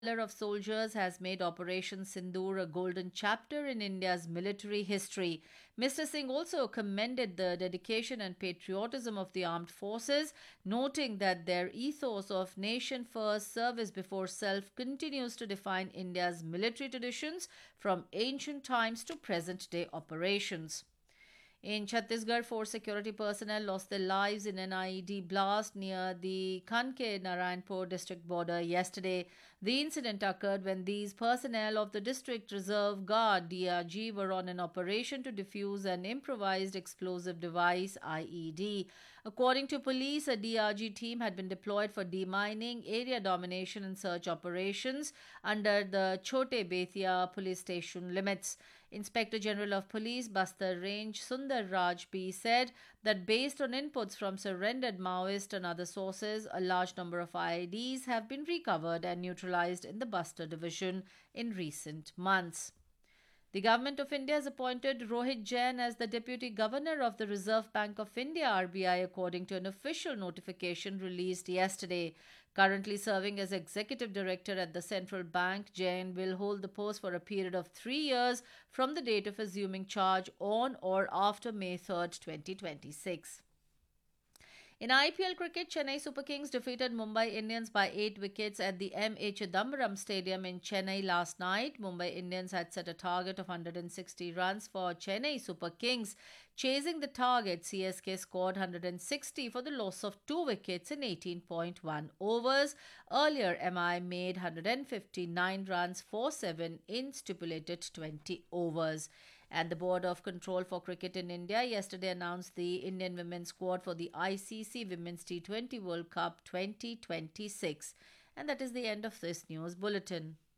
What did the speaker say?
of soldiers has made Operation Sindoor a golden chapter in India's military history. Mr. Singh also commended the dedication and patriotism of the armed forces, noting that their ethos of nation first, service before self continues to define India's military traditions from ancient times to present day operations. In Chhattisgarh, four security personnel lost their lives in an IED blast near the Kanke Narayanpur district border yesterday. The incident occurred when these personnel of the District Reserve Guard DRG were on an operation to defuse an improvised explosive device IED. According to police, a DRG team had been deployed for demining, area domination, and search operations under the Chote Bethia police station limits. Inspector General of Police, Bastar Range, Sundar Raj P, said that based on inputs from surrendered Maoist and other sources, a large number of IEDs have been recovered and neutralized in the Bastar division in recent months. The Government of India has appointed Rohit Jain as the Deputy Governor of the Reserve Bank of India (RBI), according to an official notification released yesterday. Currently serving as Executive Director at the central bank, Jain will hold the post for a period of 3 years from the date of assuming charge on or after May 3rd, 2026. In IPL cricket, Chennai Super Kings defeated Mumbai Indians by 8 wickets at the M.A. Chidambaram Stadium in Chennai last night. Mumbai Indians had set a target of 160 runs for Chennai Super Kings. Chasing the target, CSK scored 160 for the loss of 2 wickets in 18.1 overs. Earlier, MI made 159 runs for 7 in stipulated 20 overs. And the Board of Control for Cricket in India yesterday announced the Indian women's squad for the ICC Women's T20 World Cup 2026. And that is the end of this news bulletin.